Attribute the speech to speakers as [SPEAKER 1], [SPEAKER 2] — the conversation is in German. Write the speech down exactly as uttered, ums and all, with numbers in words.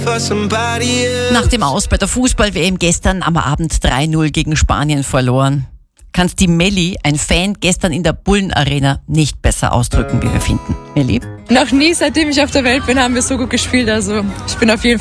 [SPEAKER 1] Nach dem Aus bei der Fußball-W M gestern am Abend drei null gegen Spanien verloren, kann's die Melli, ein Fan, gestern in der Bullen-Arena nicht besser ausdrücken, wie wir finden. Melli?
[SPEAKER 2] Noch nie, seitdem ich auf der Welt bin, haben wir so gut gespielt. Also ich bin auf jeden Fall